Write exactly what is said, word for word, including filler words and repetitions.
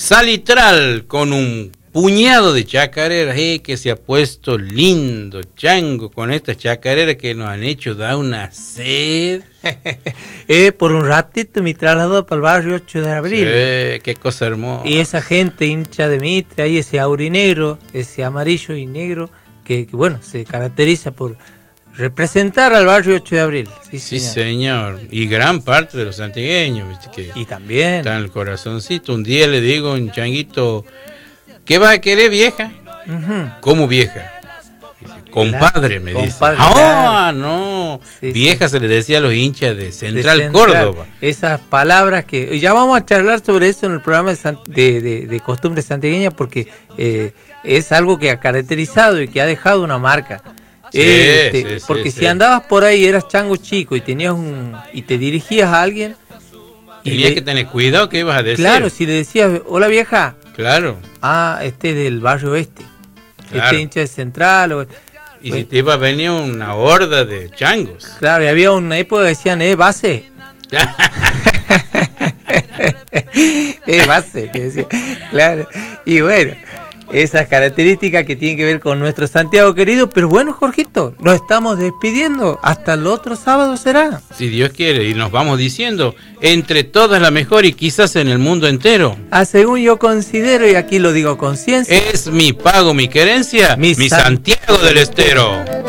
Salitral con un puñado de chacareras, eh, que se ha puesto lindo, chango, con estas chacareras que nos han hecho dar una sed. eh, por un ratito me trasladó para el barrio ocho de abril. Sí, qué cosa hermosa. Y esa gente hincha de Mitre, ahí ese aurinegro, ese amarillo y negro, que, que bueno, se caracteriza por representar al barrio ocho de abril. Sí, Sí, señor. señor. Y gran parte de los santigueños, ¿viste? Que Y también. está en el corazoncito. Un día le digo a un changuito, ¿qué vas a querer, vieja? Uh-huh. ¿Cómo vieja? Dice, compadre, me Compadre, dice. ¡Ah, claro. no! Sí, Vieja sí. se le decía a los hinchas de Central, De Central, Córdoba. Esas palabras que... Ya vamos a charlar sobre eso en el programa de, San- de, de, de costumbres santiagueñas porque eh, es algo que ha caracterizado y que ha dejado una marca. Sí, Este, sí, porque sí, si sí. andabas por ahí, eras chango chico y tenías un y te dirigías a alguien... y Tenías le- que tener cuidado, ¿qué ibas a decir? Claro, si le decías, hola vieja, Claro. ah, este es del barrio oeste, Claro. este hincha de Central, o, Y bueno, si te iba a venir una horda de changos. claro, y había una época que decían, eh, base, eh, base, que decía, claro, y bueno, esas características que tienen que ver con nuestro Santiago querido, pero bueno, Jorgito, nos estamos despidiendo, hasta el otro sábado será. Si Dios quiere, y nos vamos diciendo, entre todas la mejor y quizás en el mundo entero. Ah, según yo considero, y aquí lo digo con ciencia, Es mi pago, mi querencia, Mi mi San- Santiago del Estero.